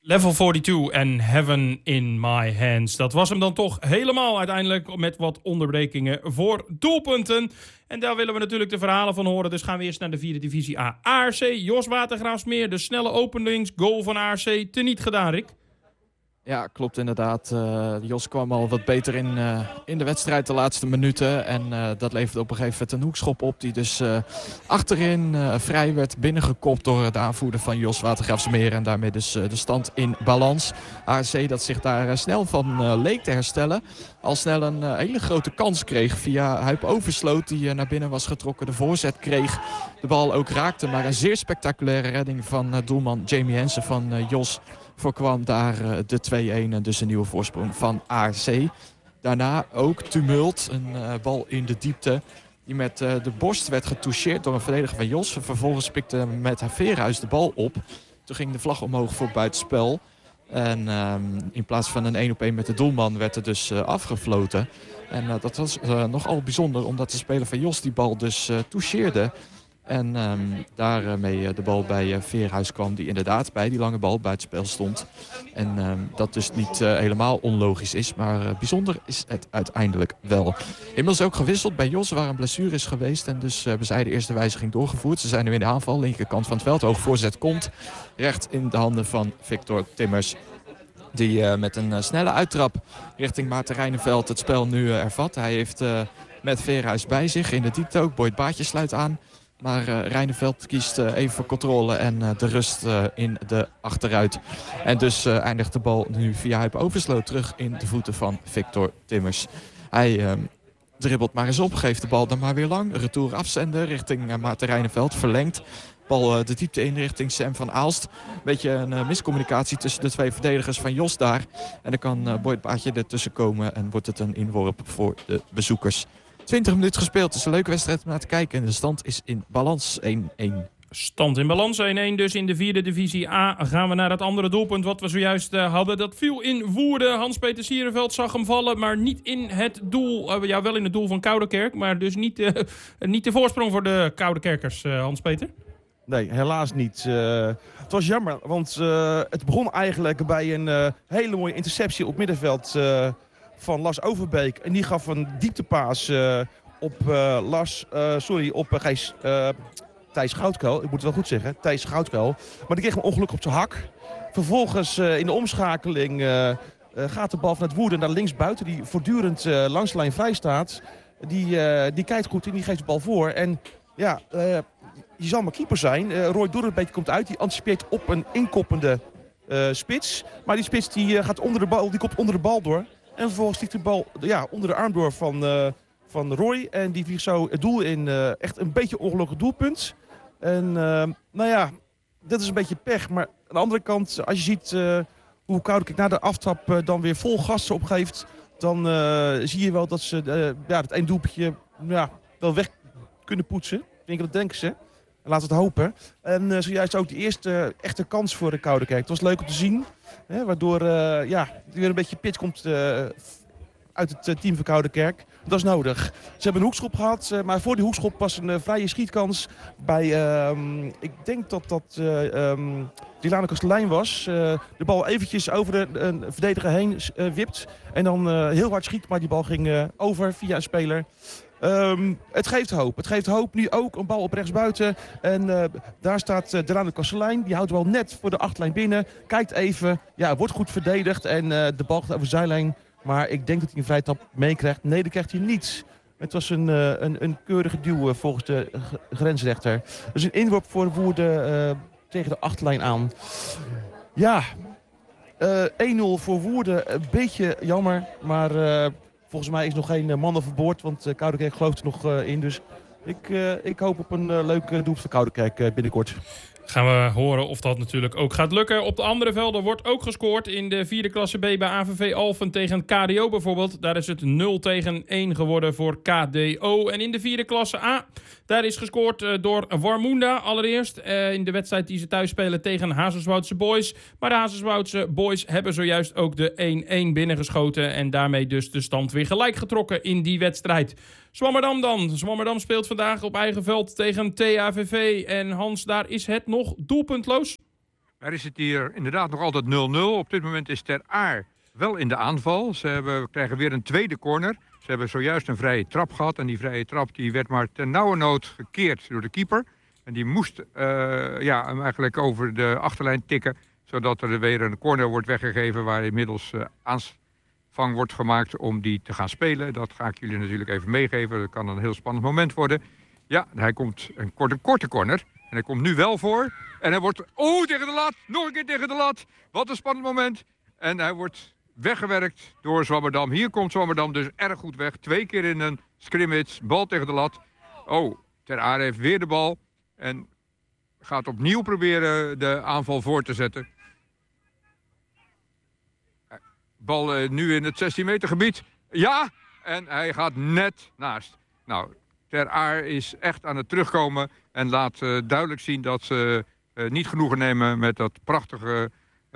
Level 42 en Heaven in My Hands. Dat was hem dan toch helemaal uiteindelijk met wat onderbrekingen voor doelpunten. En daar willen we natuurlijk de verhalen van horen. Dus gaan we eerst naar de 4e divisie A. ARC, Jos Watergraafsmeer, de snelle openingsgoal van ARC. Teniet gedaan, Rick. Ja, klopt inderdaad. Jos kwam al wat beter in de wedstrijd de laatste minuten. En dat leverde op een gegeven moment een hoekschop op. Die dus achterin vrij werd binnengekopt door de aanvoerder van Jos Watergraafsmeer. En daarmee dus de stand in balans. ARC dat zich daar snel van leek te herstellen. Al snel een hele grote kans kreeg via Huip Oversloot. Die naar binnen was getrokken. De voorzet kreeg. De bal ook raakte. Maar een zeer spectaculaire redding van doelman Jamie Hensen van Jos voorkwam daar de 2-1 en dus een nieuwe voorsprong van ARC. Daarna ook tumult, een bal in de diepte die met de borst werd getoucheerd door een verdediger van Jos. Vervolgens pikte met Veerhuis de bal op. Toen ging de vlag omhoog voor buitenspel. En in plaats van een 1-op-1 met de doelman werd er dus afgefloten. En dat was nogal bijzonder omdat de speler van Jos die bal dus toucheerde. En daarmee de bal bij Veerhuis kwam die inderdaad bij die lange bal buitenspel stond. En dat dus niet helemaal onlogisch is, maar bijzonder is het uiteindelijk wel. Inmiddels ook gewisseld bij Jos waar een blessure is geweest. En dus hebben zij de eerste wijziging doorgevoerd. Ze zijn nu in de aanval, linkerkant van het veld. Hoog voorzet komt recht in de handen van Victor Timmers. Die met een snelle uittrap richting Maarten Rijneveld het spel nu ervat. Hij heeft met Veerhuis bij zich in de diepte ook. Boyd Baatje sluit aan. Maar Rijneveld kiest even voor controle en de rust in de achteruit. En dus eindigt de bal nu via Huip Oversloot terug in de voeten van Victor Timmers. Hij dribbelt maar eens op, geeft de bal dan maar weer lang. Retour afzender richting Maarten Rijneveld, verlengt. Bal de diepte in richting Sam van Aalst. Beetje een miscommunicatie tussen de twee verdedigers van Jos daar. En dan kan Boyd Baatje ertussen komen en wordt het een inworp voor de bezoekers. 20 minuten gespeeld. Het is een leuke wedstrijd om naar te kijken. En de stand is in balans 1-1. Stand in balans 1-1 dus in de 4e divisie A. Gaan we naar het andere doelpunt wat we zojuist hadden. Dat viel in Woerden. Hans-Peter Sierenveld zag hem vallen, maar niet in het doel. Ja, wel in het doel van Koudekerk, maar dus niet de voorsprong voor de Koudekerkers, Hans-Peter. Nee, helaas niet. Het was jammer, want het begon eigenlijk bij een hele mooie interceptie op middenveld van Lars Overbeek. En die gaf een dieptepaas op Thijs Goudkuil. Ik moet het wel goed zeggen, Thijs Goudkuil. Maar die kreeg een ongeluk op zijn hak. Vervolgens in de omschakeling gaat de bal vanuit Woerden naar linksbuiten. Die voortdurend langs de lijn vrij staat. Die kijkt goed en die geeft de bal voor. En ja, je zal maar keeper zijn. Roy Doerenbeek komt uit. Die anticipeert op een inkoppende spits. Maar die spits die gaat onder de bal, die komt onder de bal door. En vervolgens vliegt de bal onder de arm door van Roy. En die vliegt zo het doel in. Echt een beetje ongelukkig doelpunt. En dat is een beetje pech. Maar aan de andere kant, als je ziet hoe Koudekerk na de aftrap dan weer vol gas opgeeft. Dan zie je wel dat ze het één doelpuntje wel weg kunnen poetsen. Dat denken ze. Laten we het hopen. En zojuist ook de eerste echte kans voor de Koudekerk. Het was leuk om te zien. Waardoor er weer een beetje pit komt uit het team van Koudekerk. Dat is nodig. Ze hebben een hoekschop gehad. Maar voor die hoekschop was een vrije schietkans bij... ik denk dat Dilano Kastelein was. De bal eventjes over een verdediger heen wipt. En dan heel hard schiet. Maar die bal ging over via een speler. Het geeft hoop. Het geeft hoop. Nu ook een bal op rechtsbuiten. En daar staat Delano Kastelein. Die houdt wel net voor de achterlijn binnen. Kijkt even. Ja, wordt goed verdedigd. En de bal gaat over de zijlijn. Maar ik denk dat hij een vrije trap meekrijgt. Nee, dat krijgt hij niet. Het was een keurige duw volgens de grensrechter. Dus een inworp voor Woerden tegen de achterlijn aan. Ja, 1-0 voor Woerden. Een beetje jammer. Maar volgens mij is nog geen man overboord. Want Koudekerk gelooft er nog in. Dus ik hoop op een leuk doelpunt voor Koudekerk binnenkort. Gaan we horen of dat natuurlijk ook gaat lukken. Op de andere velden wordt ook gescoord. In de 4e klasse B bij AVV Alphen tegen KDO bijvoorbeeld. Daar is het 0-1 geworden voor KDO. En in de 4e klasse A, daar is gescoord door Warmoenda allereerst. In de wedstrijd die ze thuis spelen tegen Hazerswoudse Boys. Maar de Hazerswoudse Boys hebben zojuist ook de 1-1 binnengeschoten. En daarmee dus de stand weer gelijk getrokken in die wedstrijd. Zwammerdam dan. Zwammerdam speelt vandaag op eigen veld tegen TAVV. En Hans, daar is het nog doelpuntloos. Er is het hier inderdaad nog altijd 0-0. Op dit moment is Ter Aar wel in de aanval. Ze krijgen weer een tweede corner. Ze hebben zojuist een vrije trap gehad. En die vrije trap die werd maar ternauwernood gekeerd door de keeper. En die moest hem eigenlijk over de achterlijn tikken. Zodat er weer een corner wordt weggegeven waar inmiddels aanvang wordt gemaakt om die te gaan spelen. Dat ga ik jullie natuurlijk even meegeven. Dat kan een heel spannend moment worden. Ja, hij komt een korte corner. En hij komt nu wel voor. En hij wordt... tegen de lat! Nog een keer tegen de lat! Wat een spannend moment. En hij wordt weggewerkt door Zwammerdam. Hier komt Zwammerdam dus erg goed weg. 2 keer in een scrimmage. Bal tegen de lat. Ter Aar heeft weer de bal. En gaat opnieuw proberen de aanval voor te zetten. Bal nu in het 16 meter gebied. Ja! En hij gaat net naast. Nou, Ter Aar is echt aan het terugkomen. En laat duidelijk zien dat ze niet genoegen nemen met dat prachtige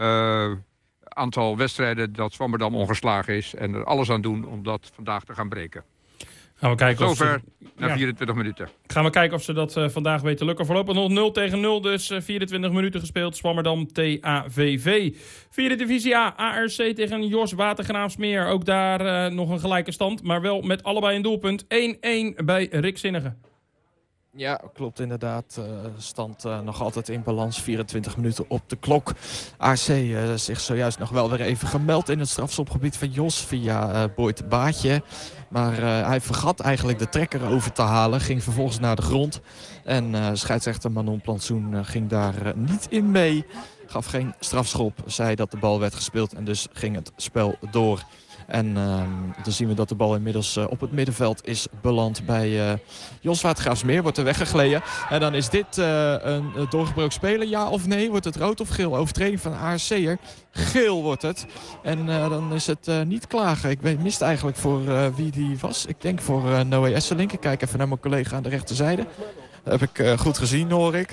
aantal wedstrijden dat Zwammerdam ongeslagen is. En er alles aan doen om dat vandaag te gaan breken. Gaan we kijken Zover na 24 minuten. Gaan we kijken of ze dat vandaag weten lukken. Voorlopig nog 0-0, dus 24 minuten gespeeld. Zwammerdam TAVV. Vierde divisie A, ARC tegen Jos Watergraafsmeer. Ook daar nog een gelijke stand, maar wel met allebei een doelpunt. 1-1 bij Rick Zinnige. Ja, klopt inderdaad. Stand nog altijd in balans. 24 minuten op de klok. ARC zich zojuist nog wel weer even gemeld in het strafschopgebied van Jos via Boyd Baatje. Maar hij vergat eigenlijk de trekker over te halen. Ging vervolgens naar de grond. En scheidsrechter Manon Plantsoen ging daar niet in mee. Gaf geen strafschop. Zei dat de bal werd gespeeld en dus ging het spel door. En dan zien we dat de bal inmiddels op het middenveld is beland bij Jos Watergraafsmeer. Wordt er weggegleden. En dan is dit een doorgebroken speler, ja of nee? Wordt het rood of geel? Overtreding van ARC'er. Geel wordt het. En dan is het niet klagen. Ik miste eigenlijk voor wie die was. Ik denk voor Noé Esselink. Ik kijk even naar mijn collega aan de rechterzijde. Dat heb ik goed gezien, hoor ik.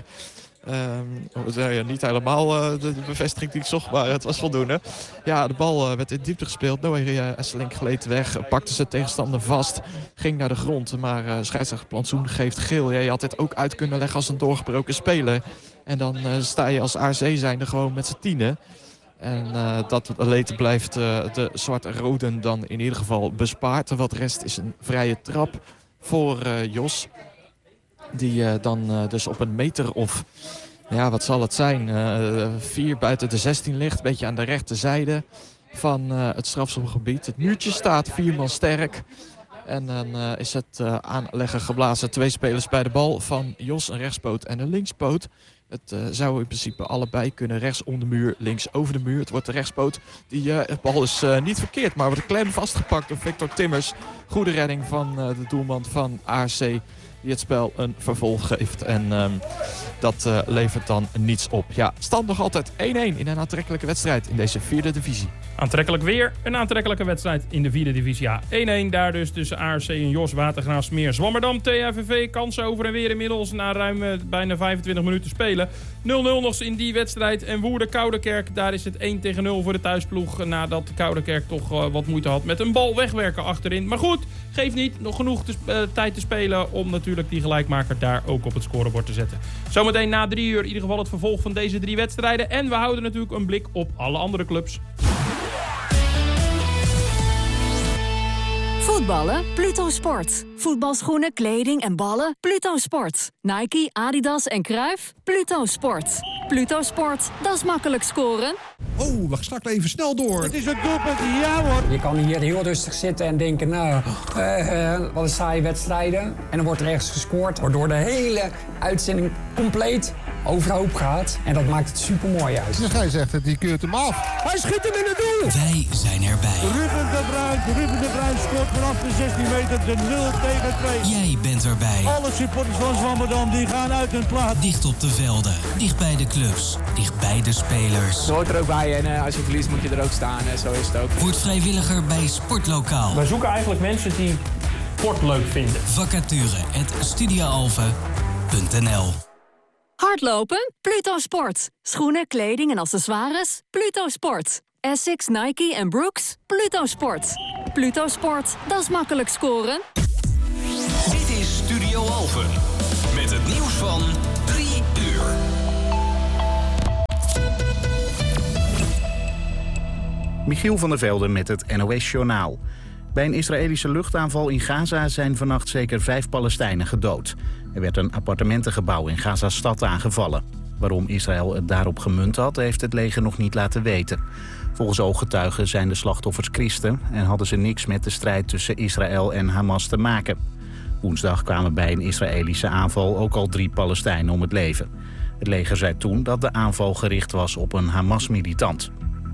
Niet helemaal de bevestiging die ik zocht, maar het was voldoende. Ja, de bal werd in diepte gespeeld. Noé Esselink gleed weg, pakte zijn tegenstander vast. Ging naar de grond, maar scheidsrechter Plantsoen geeft geel. Ja, je had dit ook uit kunnen leggen als een doorgebroken speler. En dan sta je als ARC zijnde gewoon met z'n tienen. En dat leed blijft de zwart-roden dan in ieder geval bespaard. Wat rest is een vrije trap voor Jos. Die dan dus op een meter of, ja, wat zal het zijn, 4 buiten de 16 ligt. Een beetje aan de rechterzijde van het strafschopgebied. Het muurtje staat 4 man sterk. En dan is het aanleggen geblazen. 2 spelers bij de bal van Jos, een rechtspoot en een linkspoot. Het zou in principe allebei kunnen. Rechts om de muur, links over de muur. Het wordt de rechtspoot. De bal is niet verkeerd, maar wordt klem vastgepakt door Victor Timmers. Goede redding van de doelman van ARC. Die het spel een vervolg geeft. En dat levert dan niets op. Ja, stand nog altijd 1-1 in een aantrekkelijke wedstrijd in deze 4e divisie. Aantrekkelijk weer. Een aantrekkelijke wedstrijd in de 4e divisie A. 1-1 daar dus tussen ARC en Jos Watergraafsmeer. Zwammerdam TAVV kansen over en weer inmiddels na ruim bijna 25 minuten spelen. 0-0 nog in die wedstrijd. En Woerden Koudekerk, daar is het 1-0 voor de thuisploeg. Nadat Koudekerk toch wat moeite had met een bal wegwerken achterin. Maar goed, geeft niet. Nog genoeg tijd te spelen om natuurlijk die gelijkmaker daar ook op het scorebord te zetten. Zometeen na 3 uur in ieder geval het vervolg van deze 3 wedstrijden. En we houden natuurlijk een blik op alle andere clubs. Voetballen? Pluto Sport. Voetbalschoenen, kleding en ballen? Pluto Sport. Nike, Adidas en Cruijff? Pluto Sport. Pluto Sport, dat is makkelijk scoren. Oh, we schakelen even snel door. Het is een doelpunt, ja hoor. Je kan hier heel rustig zitten en denken, wat een saaie wedstrijden. En dan wordt er ergens gescoord, waardoor de hele uitzending compleet overhoop gaat. En dat maakt het super mooi uit. De scheidsrechter die keurt hem af. Hij schiet hem in het doel. Wij zijn erbij. Ruben de Bruin scoort vanaf de 16 meter de 0-2. Jij bent erbij. Alle supporters van Zwammerdam die gaan uit hun plaats. Dicht op de velden, dicht bij de clubs, dicht bij de spelers. Je hoort er ook bij en als je verliest moet je er ook staan. Zo is het ook. Word vrijwilliger bij Sportlokaal. Wij zoeken eigenlijk mensen die sport leuk vinden. Vacature@studioalphen.nl. Hardlopen? Pluto Sport. Schoenen, kleding en accessoires? Pluto Sport. Essex, Nike en Brooks? Pluto Sport. Pluto Sport, dat is makkelijk scoren. Dit is Studio Alphen. Met het nieuws van 3 uur. Michiel van der Velde met het NOS-journaal. Bij een Israëlische luchtaanval in Gaza zijn vannacht zeker 5 Palestijnen gedood. Er werd een appartementengebouw in Gaza-stad aangevallen. Waarom Israël het daarop gemunt had, heeft het leger nog niet laten weten. Volgens ooggetuigen zijn de slachtoffers christen en hadden ze niks met de strijd tussen Israël en Hamas te maken. Woensdag kwamen bij een Israëlische aanval ook al 3 Palestijnen om het leven. Het leger zei toen dat de aanval gericht was op een Hamas-militant.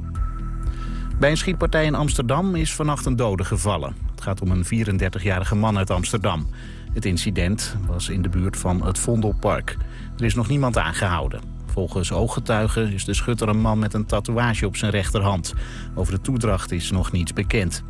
Bij een schietpartij in Amsterdam is vannacht een dode gevallen. Het gaat om een 34-jarige man uit Amsterdam. Het incident was in de buurt van het Vondelpark. Er is nog niemand aangehouden. Volgens ooggetuigen is de schutter een man met een tatoeage op zijn rechterhand. Over de toedracht is nog niets bekend.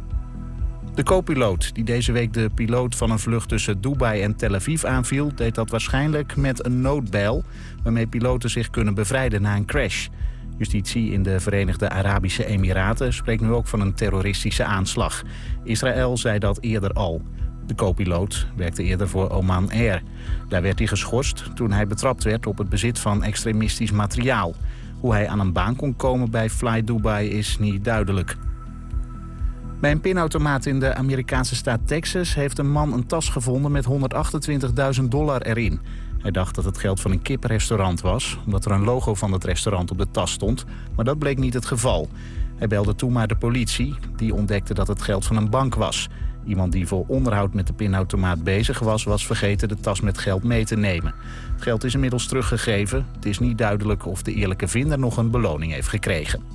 De co-piloot die deze week de piloot van een vlucht tussen Dubai en Tel Aviv aanviel, deed dat waarschijnlijk met een noodbijl waarmee piloten zich kunnen bevrijden na een crash. Justitie in de Verenigde Arabische Emiraten spreekt nu ook van een terroristische aanslag. Israël zei dat eerder al. De co-piloot werkte eerder voor Oman Air. Daar werd hij geschorst toen hij betrapt werd op het bezit van extremistisch materiaal. Hoe hij aan een baan kon komen bij Fly Dubai is niet duidelijk. Bij een pinautomaat in de Amerikaanse staat Texas heeft een man een tas gevonden met $128.000 erin. Hij dacht dat het geld van een kiprestaurant was, omdat er een logo van het restaurant op de tas stond. Maar dat bleek niet het geval. Hij belde toen maar de politie, die ontdekte dat het geld van een bank was. Iemand die voor onderhoud met de pinautomaat bezig was, was vergeten de tas met geld mee te nemen. Het geld is inmiddels teruggegeven. Het is niet duidelijk of de eerlijke vinder nog een beloning heeft gekregen.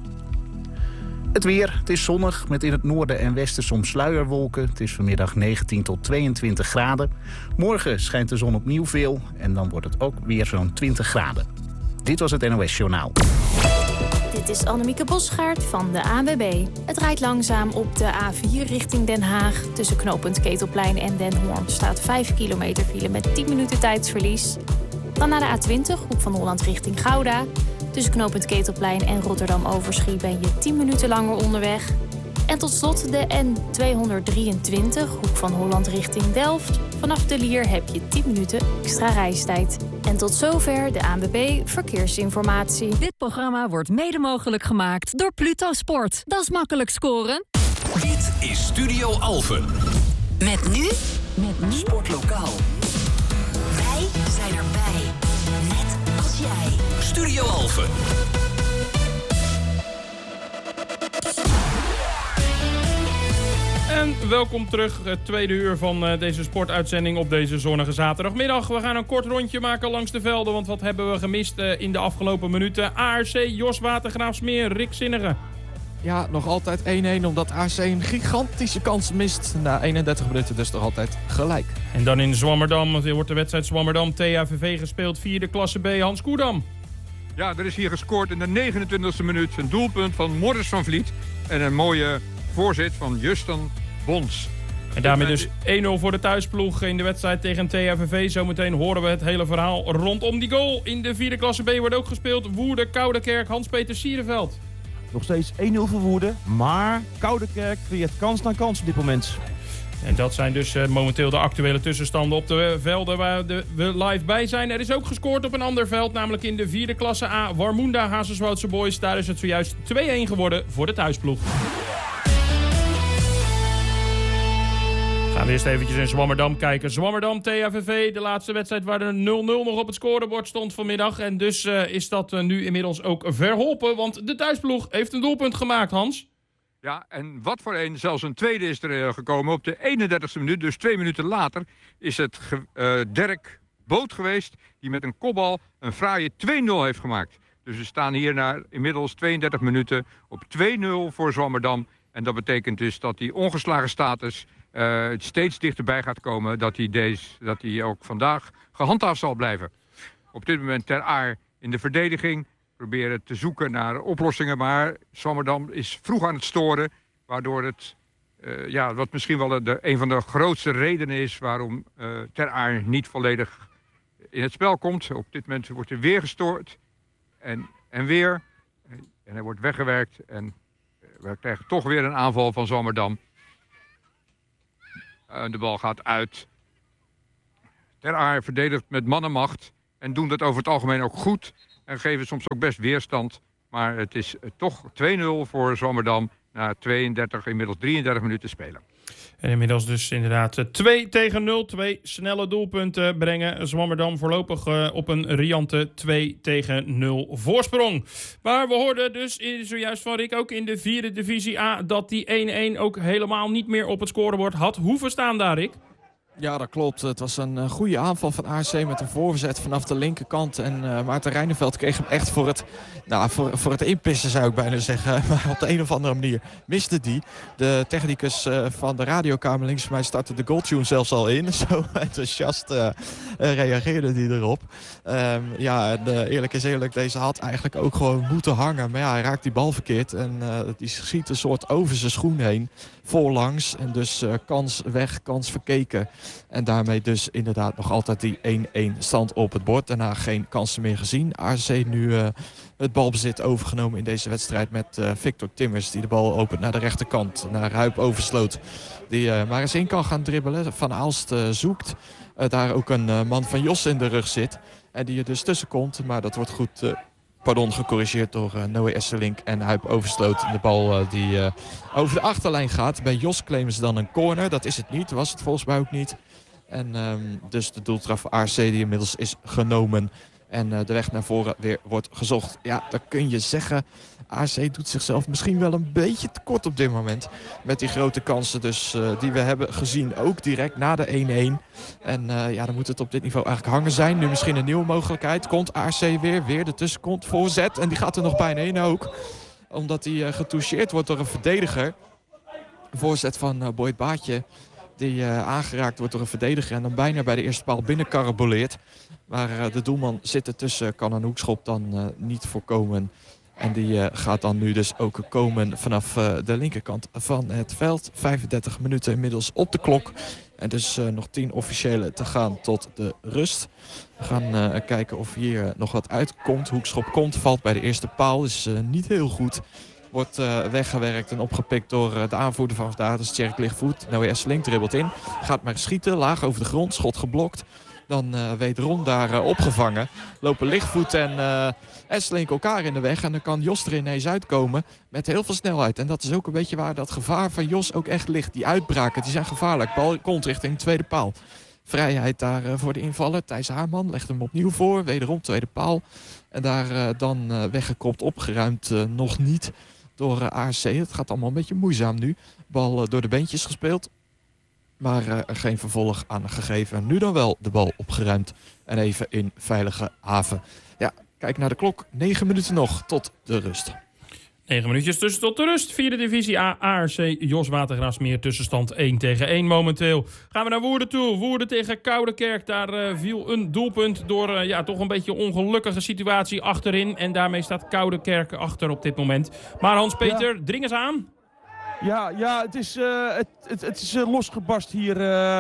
Het weer, het is zonnig, met in het noorden en westen soms sluierwolken. Het is vanmiddag 19 tot 22 graden. Morgen schijnt de zon opnieuw veel en dan wordt het ook weer zo'n 20 graden. Dit was het NOS Journaal. Dit is Annemieke Bosgaard van de ANWB. Het rijdt langzaam op de A4 richting Den Haag. Tussen knooppunt Ketelplein en Den Hoorn staat 5 kilometer file met 10 minuten tijdsverlies. Dan naar de A20, Hoek van Holland richting Gouda. Tussen knooppunt Ketelplein en Rotterdam-Overschie ben je 10 minuten langer onderweg. En tot slot de N223, Hoek van Holland richting Delft. Vanaf de Lier heb je 10 minuten extra reistijd. En tot zover de ANWB Verkeersinformatie. Dit programma wordt mede mogelijk gemaakt door Pluto Sport. Dat is makkelijk scoren. Dit is Studio Alphen. Met nu Sportlokaal. Wij zijn erbij. Net als jij. Studio Alphen. En welkom terug, het tweede uur van deze sportuitzending op deze zonnige zaterdagmiddag. We gaan een kort rondje maken langs de velden, want wat hebben we gemist in de afgelopen minuten? ARC, Jos Watergraafsmeer, Rick Zinnige. Ja, nog altijd 1-1, omdat ARC een gigantische kans mist. Na 31 minuten dus nog altijd gelijk. En dan in Zwammerdam, wordt de wedstrijd Zwammerdam THVV gespeeld, 4e klasse B, Hans Koedam. Ja, er is hier gescoord in de 29e minuut. Een doelpunt van Morris van Vliet en een mooie voorzet van Justin Bons. En daarmee dus 1-0 voor de thuisploeg in de wedstrijd tegen THVV. Zometeen horen we het hele verhaal rondom die goal. In de 4e klasse B wordt ook gespeeld Woerden, Koudekerk, Hans-Peter Sierenveld. Nog steeds 1-0 voor Woerden, maar Koudekerk creëert kans na kans op dit moment. En dat zijn dus momenteel de actuele tussenstanden op de velden waar we live bij zijn. Er is ook gescoord op een ander veld, namelijk in de 4e klasse A. Warmoenda, Hazerswoudse Boys. Daar is het zojuist 2-1 geworden voor de thuisploeg. Gaan we eerst eventjes in Zwammerdam kijken. Zwammerdam, THVV, de laatste wedstrijd waar er 0-0 nog op het scorebord stond vanmiddag. En dus is dat nu inmiddels ook verholpen, want de thuisploeg heeft een doelpunt gemaakt, Hans. Ja, en wat voor een. Zelfs een tweede is er gekomen. Op de 31e minuut, dus 2 minuten later, is het Dirk Boot geweest die met een kopbal een fraaie 2-0 heeft gemaakt. Dus we staan hier na inmiddels 32 minuten op 2-0 voor Zwammerdam. En dat betekent dus dat die ongeslagen status steeds dichterbij gaat komen. Dat die ook vandaag gehandhaafd zal blijven. Op dit moment Ter Aar in de verdediging. Proberen te zoeken naar oplossingen, maar Zwammerdam is vroeg aan het storen. Waardoor het, wat misschien wel een van de grootste redenen is waarom Ter Aar niet volledig in het spel komt. Op dit moment wordt er weer gestoord en weer. En hij wordt weggewerkt en we krijgen toch weer een aanval van Zwammerdam. De bal gaat uit. Ter Aar verdedigt met mannenmacht en doen dat over het algemeen ook goed. En geven soms ook best weerstand Maar het is toch 2-0 voor Zwammerdam na 32, inmiddels 33 minuten spelen. En inmiddels dus inderdaad 2-0. 2 snelle doelpunten brengen Zwammerdam voorlopig op een riante 2-0 voorsprong. Maar we hoorden dus zojuist van Rick ook in de 4e divisie A dat die 1-1 ook helemaal niet meer op het scorebord had hoeven staan daar, Rick. Ja, dat klopt. Het was een goede aanval van ARC met een voorzet vanaf de linkerkant. En Maarten Rijneveld kreeg hem echt voor het inpissen, zou ik bijna zeggen. Maar op de een of andere manier miste die. De technicus van de radiokamer links van mij startte de goaltune zelfs al in. Zo enthousiast reageerde hij erop. Eerlijk is eerlijk, deze had eigenlijk ook gewoon moeten hangen. Maar ja, hij raakt die bal verkeerd. En die schiet een soort over zijn schoen heen. Voorlangs. En dus kans weg, kans verkeken. En daarmee dus inderdaad nog altijd die 1-1 stand op het bord. Daarna geen kansen meer gezien. ARC nu het balbezit overgenomen in deze wedstrijd met Victor Timmers. Die de bal opent naar de rechterkant. Naar Huip Oversloot. Die maar eens in kan gaan dribbelen. Van Aalst zoekt. Daar ook een man van Jos in de rug zit. En die er dus tussen komt. Maar dat wordt goed gecorrigeerd door Noé Esselink en Huip Oversloot. De bal die over de achterlijn gaat. Bij Jos claimen ze dan een corner. Dat is het niet. Was het volgens mij ook niet. En dus de doeltrap voor ARC die inmiddels is genomen. En de weg naar voren weer wordt gezocht. Ja, dan kun je zeggen, ARC doet zichzelf misschien wel een beetje tekort op dit moment. Met die grote kansen dus die we hebben gezien. Ook direct na de 1-1. En dan moet het op dit niveau eigenlijk hangen zijn. Nu misschien een nieuwe mogelijkheid. Komt ARC weer de tussenkant voorzet. En die gaat er nog bijna in ook. Omdat hij getoucheerd wordt door een verdediger. Voorzet van Boyd Baatje. Die aangeraakt wordt door een verdediger. En dan bijna bij de eerste paal binnenkaraboleert. Maar de doelman zit ertussen. Kan een hoekschop dan niet voorkomen. En die gaat dan nu dus ook komen vanaf de linkerkant van het veld. 35 minuten inmiddels op de klok. En dus nog 10 officiële te gaan tot de rust. We gaan kijken of hier nog wat uitkomt. Hoekschop komt, valt bij de eerste paal. Is niet heel goed. Wordt weggewerkt en opgepikt door de aanvoerder van vandaag. Dat is Tjerk Lichtvoet. Noé Esselink dribbelt in. Gaat maar schieten, laag over de grond, schot geblokt. Dan wederom daar opgevangen. Lopen Lichtvoet en Esselink elkaar in de weg. En dan kan Jos er ineens uitkomen met heel veel snelheid. En dat is ook een beetje waar dat gevaar van Jos ook echt ligt. Die uitbraken, die zijn gevaarlijk. Bal komt richting de tweede paal. Vrijheid daar voor de invaller. Thijs Haarman legt hem opnieuw voor. Wederom tweede paal. En daar dan weggekopt, opgeruimd nog niet door ARC. Het gaat allemaal een beetje moeizaam nu. Bal door de beentjes gespeeld. Maar geen vervolg aan gegeven. Nu dan wel de bal opgeruimd. En even in veilige haven. Ja, kijk naar de klok. 9 minuten nog tot de rust. 9 minuutjes tussen tot de rust. 4e divisie A, ARC, Jos Watergraafsmeer. Tussenstand 1-1 momenteel. Gaan we naar Woerden toe. Woerden tegen Koudekerk. Daar viel een doelpunt door toch een beetje een ongelukkige situatie achterin. En daarmee staat Koudekerk achter op dit moment. Maar Hans-Peter, dring eens aan. Ja, het is losgebarst hier.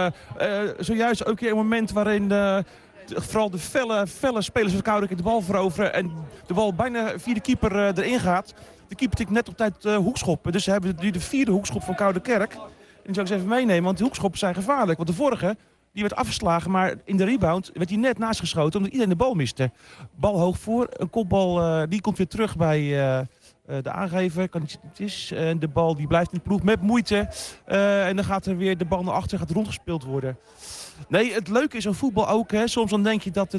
Zojuist ook een moment waarin vooral de felle spelers van Koudekerk de bal veroveren. En de bal bijna via de keeper erin gaat. De keeper tikt net op tijd hoekschoppen. Dus ze hebben nu de 4e hoekschop van Koudekerk. En die zou ik eens even meenemen, want de hoekschoppen zijn gevaarlijk. Want de vorige, die werd afgeslagen, maar in de rebound werd hij net naast geschoten. Omdat iedereen de bal miste. Bal hoog voor, een kopbal, die komt weer terug bij de aangever. Kan niet, het is. De bal die blijft in de ploeg met moeite. En dan gaat er weer de bal naar achter, gaat rondgespeeld worden. Nee, het leuke is aan voetbal ook. Hè. Soms dan denk je dat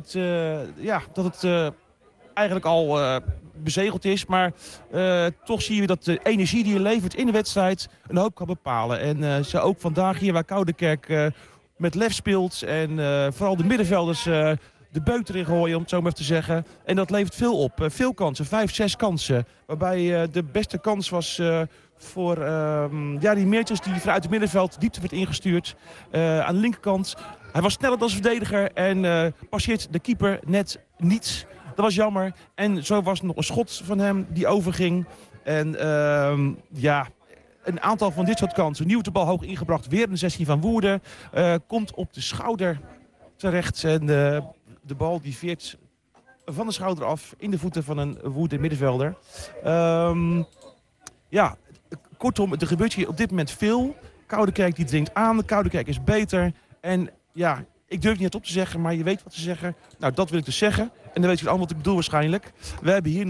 het eigenlijk al bezegeld is. Maar toch zie je dat de energie die je levert in de wedstrijd een hoop kan bepalen. En zo ook vandaag hier waar Koudekerk met lef speelt. En vooral de middenvelders de beuk erin gooien, om het zo maar even te zeggen. En dat levert veel op. Veel kansen, 5, 6 kansen. Waarbij de beste kans was voor die Meertjes die vanuit het middenveld diepte werd ingestuurd. Aan de linkerkant. Hij was sneller dan zijn verdediger en passeert de keeper net niet. Dat was jammer. En zo was er nog een schot van hem die overging. En een aantal van dit soort kansen. Nieuw de bal hoog ingebracht. Weer in de 16 van Woerden. Komt op de schouder terecht. En de bal die veert van de schouder af in de voeten van een Woerden middenvelder. Kortom, er gebeurt hier op dit moment veel. Koudekerk die dringt aan. Koudekerk is beter. En ja, ik durf niet het op te zeggen, maar je weet wat ze zeggen. Nou, dat wil ik dus zeggen. En dan weet je allemaal wat ik bedoel waarschijnlijk. We hebben hier